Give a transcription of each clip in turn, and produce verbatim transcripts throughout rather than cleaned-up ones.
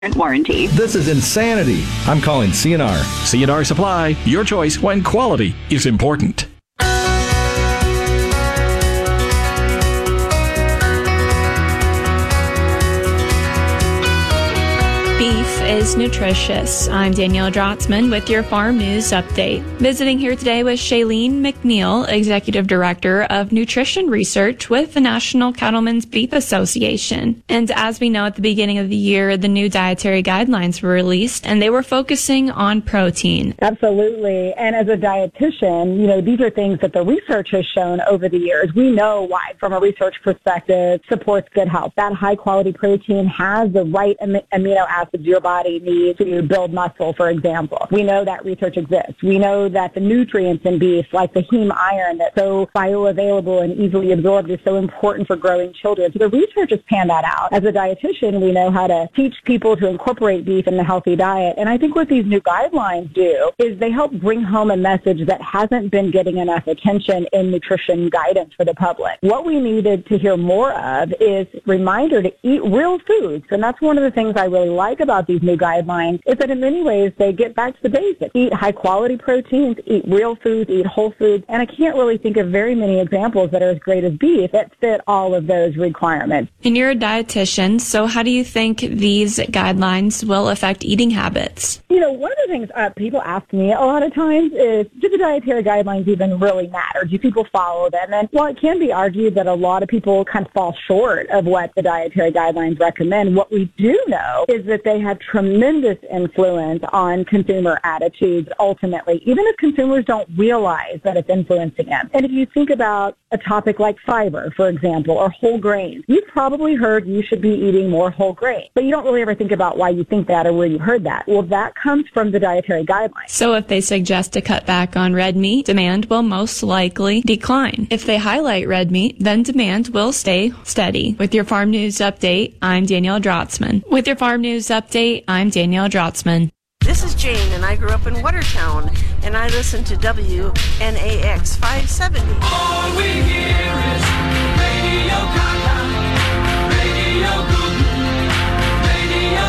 warranty. This is insanity. I'm calling C N R. C N R Supply, your choice when quality is important. Beef is nutritious. I'm Danielle Drotzman with your Farm News Update. Visiting here today with Shailene McNeil, Executive Director of Nutrition Research with the National Cattlemen's Beef Association. And as we know, at the beginning of the year, the new dietary guidelines were released, and they were focusing on protein. Absolutely. And as a dietitian, you know, these are things that the research has shown over the years. We know why, from a research perspective, supports good health. That high-quality protein has the right am- amino acids your body needs to build muscle, for example. We know that research exists. We know that the nutrients in beef, like the heme iron that's so bioavailable and easily absorbed, is so important for growing children. So the research has panned that out. As a dietitian, we know how to teach people to incorporate beef in a healthy diet. And I think what these new guidelines do is they help bring home a message that hasn't been getting enough attention in nutrition guidance for the public. What we needed to hear more of is reminder to eat real foods. And that's one of the things I really like about these new guidelines, is that in many ways they get back to the basics. Eat high quality proteins, eat real foods, eat whole foods, and I can't really think of very many examples that are as great as beef that fit all of those requirements. And you're a dietitian, so how do you think these guidelines will affect eating habits? You know, one of the things uh, people ask me a lot of times is, do the dietary guidelines even really matter? Do people follow them? And while it can be argued that a lot of people kind of fall short of what the dietary guidelines recommend, what we do know is that they have tremendous influence on consumer attitudes ultimately, even if consumers don't realize that it's influencing them. And if you think about a topic like fiber, for example, or whole grains, you've probably heard you should be eating more whole grains, but you don't really ever think about why you think that or where you heard that. Well, that comes from the dietary guidelines. So if they suggest to cut back on red meat, demand will most likely decline. If they highlight red meat, then demand will stay steady. With your Farm News Update, I'm Danielle Drotzman. With your Farm News Update, I'm Danielle Drotzman. This is Jane, and I grew up in Watertown, and I listen to W N A X five seventy. All we hear is Radio Gaga, Radio Goo, Radio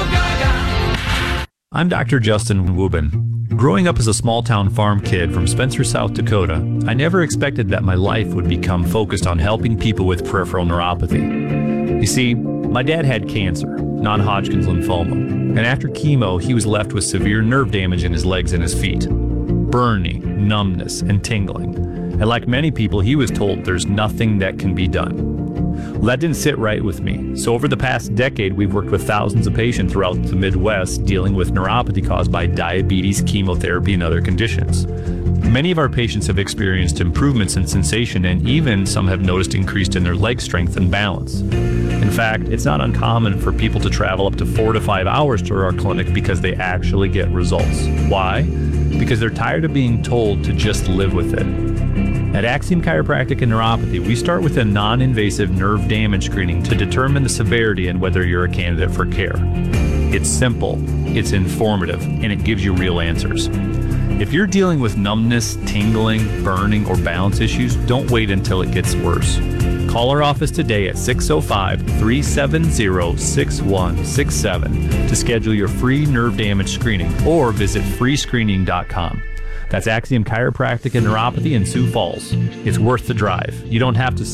Gaga. I'm Doctor Justin Wubin. Growing up as a small-town farm kid from Spencer, South Dakota, I never expected that my life would become focused on helping people with peripheral neuropathy. You see, my dad had cancer, non-Hodgkin's lymphoma, and after chemo, he was left with severe nerve damage in his legs and his feet. Burning, numbness, and tingling. And like many people, he was told there's nothing that can be done. Well, that didn't sit right with me. So over the past decade, we've worked with thousands of patients throughout the Midwest dealing with neuropathy caused by diabetes, chemotherapy, and other conditions. Many of our patients have experienced improvements in sensation, and even some have noticed increased in their leg strength and balance. In fact, it's not uncommon for people to travel up to four to five hours to our clinic because they actually get results. Why? Because they're tired of being told to just live with it. At Axiom Chiropractic and Neuropathy, we start with a non-invasive nerve damage screening to determine the severity and whether you're a candidate for care. It's simple, it's informative, and it gives you real answers. If you're dealing with numbness, tingling, burning, or balance issues, don't wait until it gets worse. Call our office today at six oh five, three seven zero, six one six seven to schedule your free nerve damage screening, or visit free screening dot com. That's Axiom Chiropractic and Neuropathy in Sioux Falls. It's worth the drive. You don't have to